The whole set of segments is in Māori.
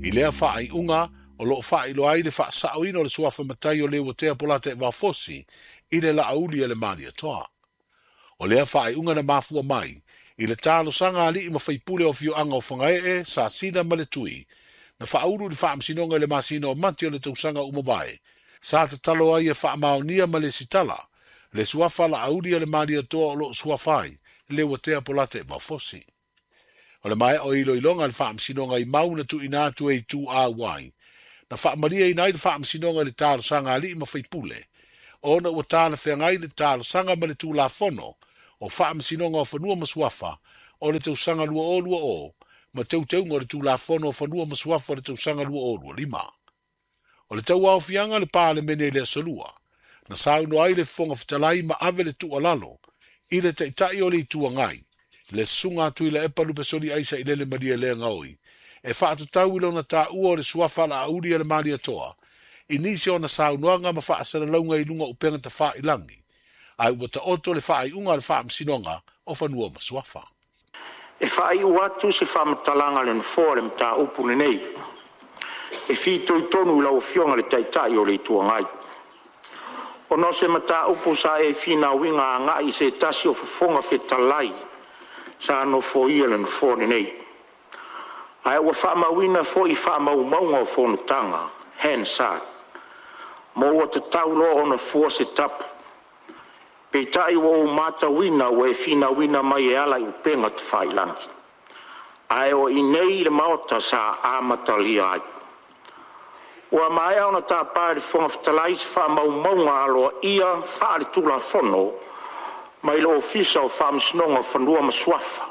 I lea whaai unga o loo whaai lo ai le wha sao ino le suafa matai o leo tea polate e wafosi i le la auli e le mani atoa. O lea whaai unga na mafua mai i le talo sanga ali i mawhaipule o fio anga o whangae sa sina ma le tui na whauru li whaamsinonga le masina o manti o le tausanga umawai sa te talo ai e whaamaunia ma le sitala le suafa la auli e le mani atoa o loo suafai leo tea polate e wafosi. O le mai o ilo ilonga le whaamsinonga i mauna tu inatu e tu a wai na whaamaria i nai le whaamsinonga le talo sanga ali i mawhaipule ona ua tāna whengai le talo sanga ma le tū la fono o whaamsinonga o whanua masuafa o le tau sanga lua o ma tau o le tū la fono o whanua masuafa o le tau sanga lua lima. O le tau au fianga le pāle mene le asalua na sauno ai le fonga fitalai ma ave le tu alalo i le taitai o le itua ngai le sunga tui le epa lupe soli aisa i lele maria le ngaoi e whaatu tau ilo na tā ua o le suafa la auri e le mani atoa i nisi o na saunoanga ma whaasara launga i lunga upenga ta wha ilangi ai ua ta oto le wha i unga le wha msinonga o whanua masuafa. E wha i uatu se wha matalanga le nfo le mta upu le nei e fito i tonu lau fionga le taitai o le itua ngai. O no se mata upu sa e fina winga nga i se tasi o fufonga fetalai sa no fo ia le nfo le nei. Ai ua wha mawina fo i wha maunga o fono tanga, hen sa. Mo ua te taulo o na fua se tapu. Peitai ua o mata wina ua e fina wina mai e ala i upenga te whailangi. Ai o i nei le maota sa amata lia ai. Ua mai au na tā pāri whonga whatalai se wha maunga aloa ia whaari tula whono mai lo ofisa o whaamsinonga whanua masuafa.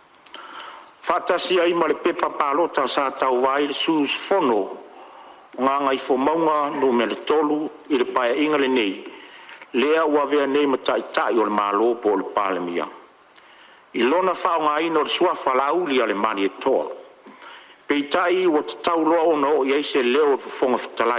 Whatasi ai ma le pepa pālota sa tau vai le sus whono ngā ngai fo maunga no me le tolu i le paia inga le nei lea ua vea nei matai tai o le malo po le palemia. I lona whao ngā ino le suafa la uli a le mani e toa. Peitai ua te tauloa ona o iai se leo o whafonga whatalai.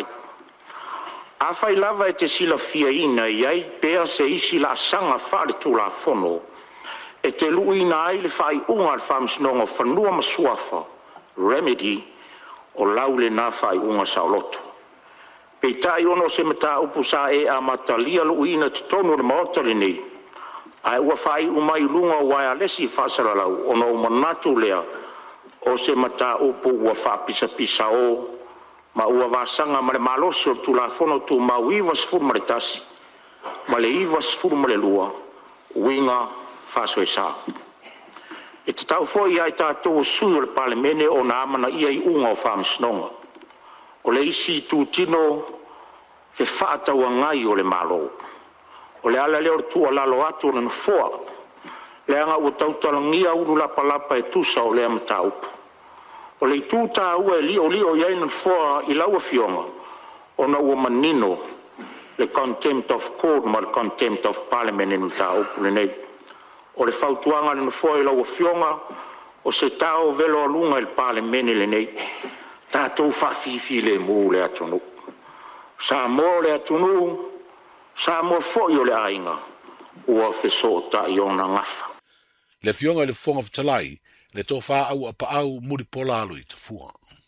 A whai lava e te sila fia ina iai pea se isi la sanga whare tula whono e te luina ai le whai unga le whamsinonga whanua masuafa remedy o laule na whai unga sauloto. Peitai ono se mata upu sa e a matalia luina te tonu le maotare nei. Ai ua whai umai lunga wai alesi whasaralau ono manatu lea o se mata upu ua whapisa o ma ua wasanga ma le maloso tu la fono tu ma uiva sfuru ma le tasi ma le iwa sfuru ma le lua winga faso e sa. E te tau foi ai tātou sui o le palemene o na amana ia i unga o whamsinonga. O le isi tu tino fe whaatau ngai o le malo. O le ala leo tu alalo atu na nfoa. Le anga ua tautalangia uru lapa lapa e tusa o le amata upu. O le tūtā ua e lio iai na nfoa i laua fionga. O na ua manino le contempt of court ma le contempt of parliament in ta upu le nei. O le fautuanga le nfoa i laua fionga o se tau velo alunga il parliament le nei. Tātou whawhiwhi le mū le atunu. Sa mō le atunu, sa mō fōi o le ainga, ua whesota i ona ngafa. Le fionga le fonga whatalai, le tō wha au a pa au muri pola alu i te fua.